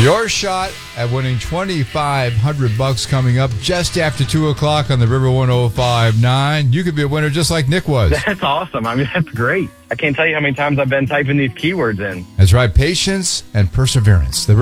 Your shot at winning $2,500 coming up just after 2 o'clock on the River 105.9. You could be a winner just like Nick was. That's awesome. I mean, that's great. I can't tell you how many times I've been typing these keywords in. That's right. Patience and perseverance. The